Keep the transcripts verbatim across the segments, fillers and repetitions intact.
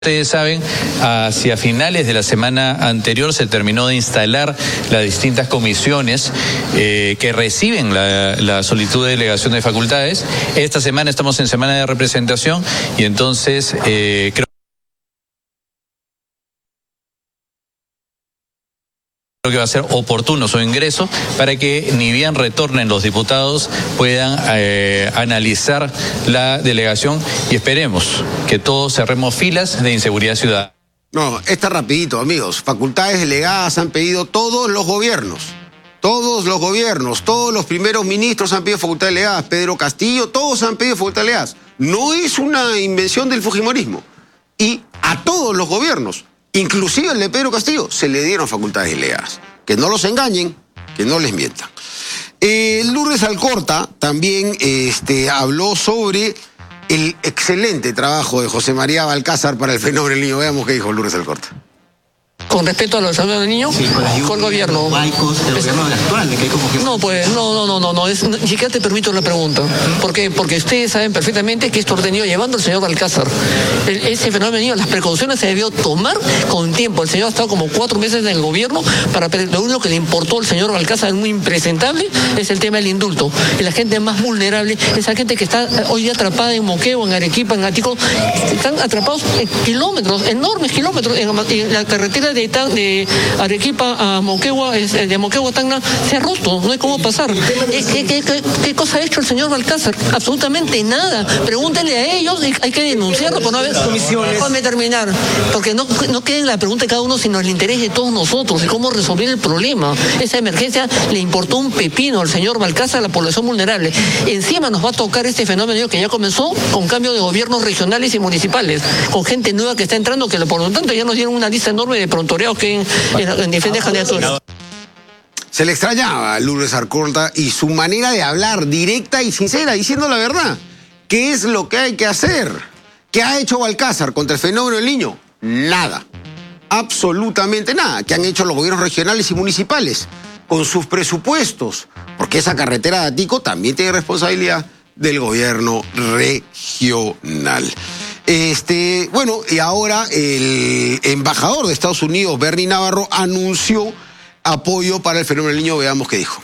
Ustedes saben, hacia finales de la semana anterior se terminó de instalar las distintas comisiones eh, que reciben la, la solicitud de delegación de facultades. Esta semana estamos en semana de representación y entonces eh, creo Creo que va a ser oportuno su ingreso para que ni bien retornen los diputados puedan eh, analizar la delegación y esperemos que todos cerremos filas de inseguridad ciudadana. No, está rapidito, amigos. Facultades delegadas han pedido todos los gobiernos. Todos los gobiernos, todos los primeros ministros han pedido facultades delegadas. Pedro Castillo, todos han pedido facultades delegadas. No es una invención del fujimorismo. Y a todos los gobiernos, inclusive el de Pedro Castillo, se le dieron facultades delegadas. Que no los engañen, que no les mientan. Eh, Lourdes Alcorta también este, habló sobre el excelente trabajo de José María Balcázar para el fenómeno del niño. Veamos qué dijo Lourdes Alcorta. Con respecto a los salud del niño, sí, con el gobierno. Baicos, el gobierno actual, de que hay como que... No, pues, no, no, no, no, no, es, ni siquiera te permito la pregunta. ¿Por qué? Porque ustedes saben perfectamente que esto ordenó llevando al señor Balcázar. El, ese fenómeno del niño, las precauciones se debió tomar con tiempo. El señor ha estado como cuatro meses en el gobierno para lo único que le importó al señor Balcázar, es muy impresentable, es el tema del indulto. Y la gente más vulnerable, esa gente que está hoy día atrapada en Moquegua, en Arequipa, en Atico, están atrapados en kilómetros, enormes kilómetros, en, en la carretera de de Arequipa a Moquegua, de Moquegua a Tacna, se ha roto, no hay cómo pasar. ¿Qué, qué, qué, ¿Qué cosa ha hecho el señor Balcázar? Absolutamente nada. Pregúntenle a ellos, hay que denunciarlo por no haber... Déjame terminar, porque no, no quede en la pregunta de cada uno, sino el interés de todos nosotros, y cómo resolver el problema. Esa emergencia le importó un pepino al señor Balcázar, a la población vulnerable. Encima nos va a tocar este fenómeno que ya comenzó con cambio de gobiernos regionales y municipales, con gente nueva que está entrando, que por lo tanto ya nos dieron una lista enorme de prontoreos que en, en, en diferentes candidaturas. Se le extrañaba a Lourdes Alcorta y su manera de hablar directa y sincera, diciendo la verdad. ¿Qué es lo que hay que hacer? ¿Qué ha hecho Balcázar contra el fenómeno del niño? Nada. Absolutamente nada. ¿Qué han hecho los gobiernos regionales y municipales con sus presupuestos? Porque esa carretera de Atico también tiene responsabilidad del gobierno regional. Este, bueno, y ahora el embajador de Estados Unidos, Bernie Navarro, anunció apoyo para el fenómeno del niño. Veamos qué dijo.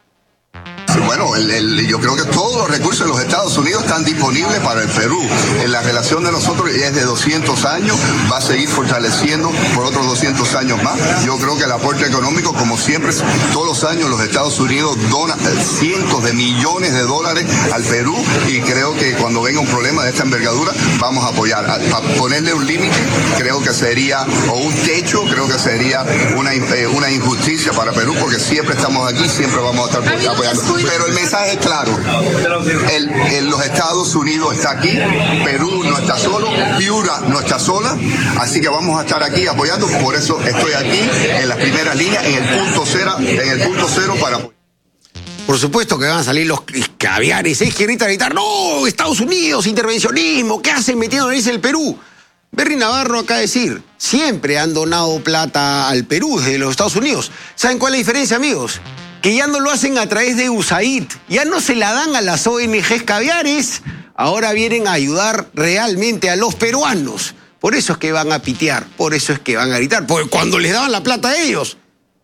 Bueno, el, el, yo creo que todos los recursos de los Estados Unidos están disponibles para el Perú. En la relación de nosotros es de doscientos años, va a seguir fortaleciendo por otros doscientos años más. Yo creo que el aporte económico, como siempre, todos los años los Estados Unidos donan cientos de millones de dólares al Perú y creo que cuando venga un problema de esta envergadura vamos a apoyar. A, a ponerle un límite creo que sería, o un techo, creo que sería una, eh, una injusticia para Perú porque siempre estamos aquí, siempre vamos a estar apoyando. Pero el mensaje es claro, el, el, los Estados Unidos está aquí, Perú no está solo, Piura no está sola, así que vamos a estar aquí apoyando, por eso estoy aquí en las primeras líneas, en el punto cero, en el punto cero para apoyar. Por supuesto que van a salir los caviares, es que ahorita gritar, no, Estados Unidos, intervencionismo, ¿qué hacen metiendo en el Perú? Bernie Navarro acaba de decir, siempre han donado plata al Perú desde los Estados Unidos. ¿Saben cuál es la diferencia, amigos? Que ya no lo hacen a través de U S A I D, ya no se la dan a las O N Ges caviares, ahora vienen a ayudar realmente a los peruanos. Por eso es que van a pitear, por eso es que van a gritar, porque cuando les daban la plata a ellos,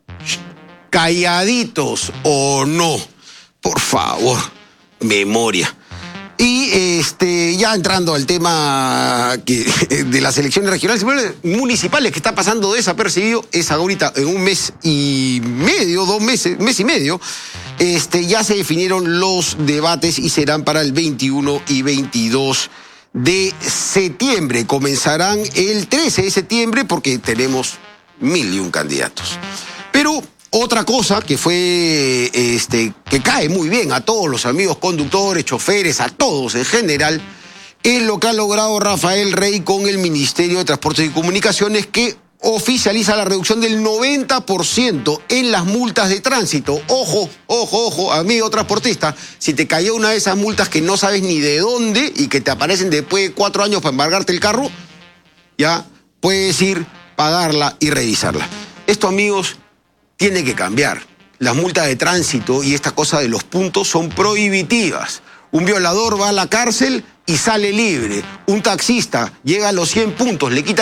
calladitos o no, por favor, memoria. Y este, ya entrando al tema que, de las elecciones regionales y municipales que está pasando desapercibido, es ahorita en un mes y medio, dos meses, mes y medio, este, ya se definieron los debates y serán para el veintiuno y veintidós de septiembre. Comenzarán el trece de septiembre porque tenemos mil y un candidatos. Pero otra cosa que fue, este, que cae muy bien a todos los amigos conductores, choferes, a todos en general, es lo que ha logrado Rafael Rey con el Ministerio de Transportes y Comunicaciones, que oficializa la reducción del noventa por ciento en las multas de tránsito. Ojo, ojo, ojo, amigo transportista, si te cayó una de esas multas que no sabes ni de dónde y que te aparecen después de cuatro años para embargarte el carro, ya puedes ir, pagarla y revisarla. Esto, amigos, tiene que cambiar. Las multas de tránsito y esta cosa de los puntos son prohibitivas. Un violador va a la cárcel y sale libre. Un taxista llega a los cien puntos, le quita